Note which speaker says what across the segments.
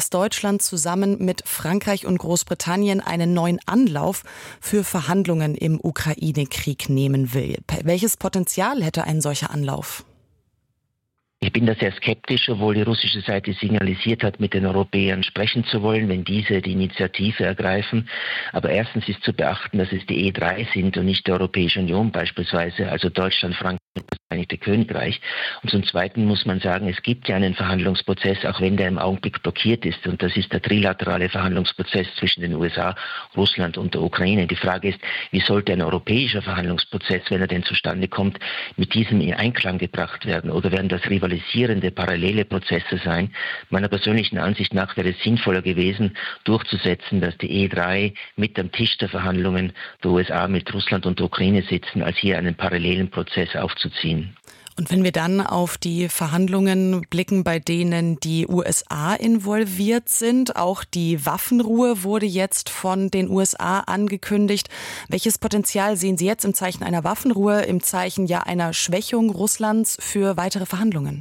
Speaker 1: dass Deutschland zusammen mit Frankreich und Großbritannien einen neuen Anlauf für Verhandlungen im Ukraine-Krieg nehmen will. Welches Potenzial hätte ein solcher Anlauf?
Speaker 2: Ich bin da sehr skeptisch, obwohl die russische Seite signalisiert hat, mit den Europäern sprechen zu wollen, wenn diese die Initiative ergreifen. Aber erstens ist zu beachten, dass es die E3 sind und nicht die Europäische Union beispielsweise, also Deutschland, Frankreich und das Vereinigte Königreich. Und zum Zweiten muss man sagen, es gibt ja einen Verhandlungsprozess, auch wenn der im Augenblick blockiert ist. Und das ist der trilaterale Verhandlungsprozess zwischen den USA, Russland und der Ukraine. Die Frage ist, wie sollte ein europäischer Verhandlungsprozess, wenn er denn zustande kommt, mit diesem in Einklang gebracht werden? Oder werden das rivalisierende, parallele Prozesse sein? Meiner persönlichen Ansicht nach wäre es sinnvoller gewesen, durchzusetzen, dass die E3 mit am Tisch der Verhandlungen der USA mit Russland und der Ukraine sitzen, als hier einen parallelen Prozess aufzuziehen.
Speaker 1: Und wenn wir dann auf die Verhandlungen blicken, bei denen die USA involviert sind, auch die Waffenruhe wurde jetzt von den USA angekündigt. Welches Potenzial sehen Sie jetzt im Zeichen einer Waffenruhe, im Zeichen einer Schwächung Russlands für weitere Verhandlungen?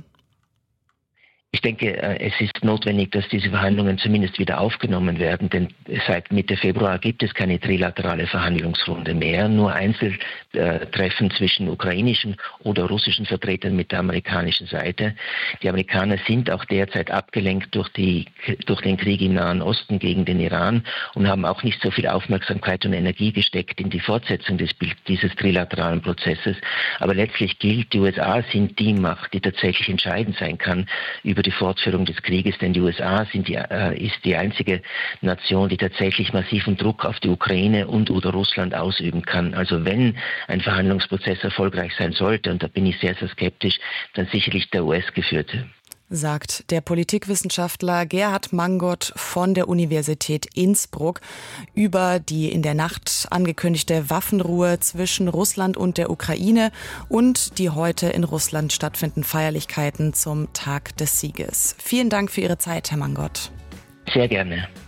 Speaker 2: Ich denke, es ist notwendig, dass diese Verhandlungen zumindest wieder aufgenommen werden, denn seit Mitte Februar gibt es keine trilaterale Verhandlungsrunde mehr, nur Einzeltreffen zwischen ukrainischen oder russischen Vertretern mit der amerikanischen Seite. Die Amerikaner sind auch derzeit abgelenkt durch den Krieg im Nahen Osten gegen den Iran und haben auch nicht so viel Aufmerksamkeit und Energie gesteckt in die Fortsetzung dieses trilateralen Prozesses. Aber letztlich gilt, die USA sind die Macht, die tatsächlich entscheidend sein kann über die Fortführung des Krieges, denn die USA ist die einzige Nation, die tatsächlich massiven Druck auf die Ukraine und/oder Russland ausüben kann. Also wenn ein Verhandlungsprozess erfolgreich sein sollte, und da bin ich sehr, sehr skeptisch, dann sicherlich der US-geführte.
Speaker 1: Sagt der Politikwissenschaftler Gerhard Mangot von der Universität Innsbruck über die in der Nacht angekündigte Waffenruhe zwischen Russland und der Ukraine und die heute in Russland stattfindenden Feierlichkeiten zum Tag des Sieges. Vielen Dank für Ihre Zeit, Herr Mangot.
Speaker 2: Sehr gerne.